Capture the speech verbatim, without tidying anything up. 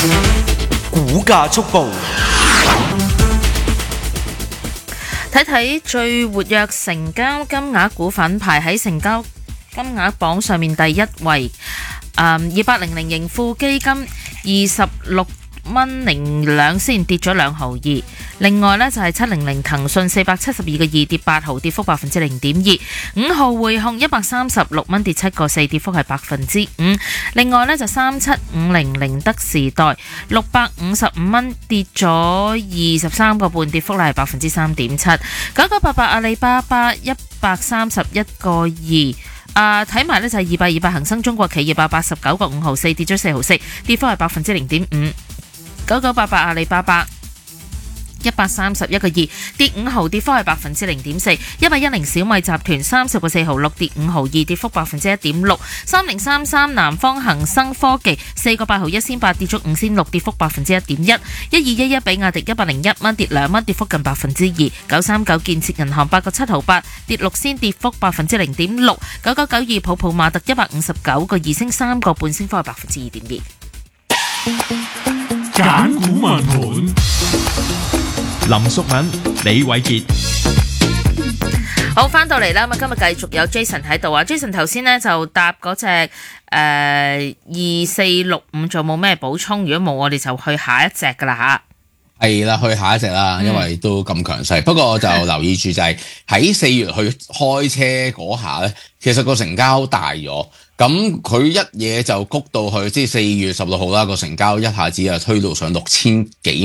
股價速報。 睇睇最活躍成交金額股份，排喺成交金額榜上面第一位，二八零零盈富基金二十六蚊零兩先跌咗兩毫二。另外呢，就係七零零騰訊四百七十二個二跌八毫，跌幅百分之零點二。五號匯控一百三十六蚊跌七個四，跌幅係百分之五。另外呢，就三七五零零德時代六百五十五蚊跌咗二十三個半，跌幅係百分之三點七。九九八八阿里巴巴一百三十一個二。啊，睇埋呢就係二百二百恒生中國企業二百八十九個五毫四跌咗四毫四，跌幅係百分之零點五。九九八八阿里巴巴一百三十一個二跌五毫，跌幅係百分之零點四。一百一零小米集團三十個四毫六跌五毫二，跌幅百分之一點六。三零三三南方恒生科技四個八毫一仙八跌咗五仙六，跌幅百分之一點一。一二一一比亞迪一百零一蚊跌兩蚊，跌幅近百分之二。九三九建設銀行八個七毫八跌六仙，跌幅百分之零點六。九九九二普普馬特一百五十九個二升三個半，升幅係百分之二點二。 揀股問盤，林淑敏、李偉傑。 好，翻到嚟啦，咁今日繼續有 Jason 喺度啊。Jason 頭先呢就答嗰隻誒二四六五，仲有冇咩補充？如果冇，我哋就去下一隻噶啦吓。 係啦，去下一隻啦，因為都咁強勢。嗯、不過我就留意住就係喺四月去開車嗰下咧，其實個成交大咗。咁佢一嘢就谷到去，即係四月十六號啦，個成交一下子啊推到上六千幾。